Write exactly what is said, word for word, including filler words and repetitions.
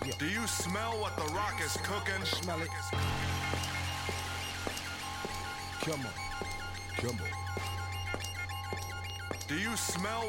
Do you smell what the rock is cooking? Smell it. Come on. Come on. Do you smell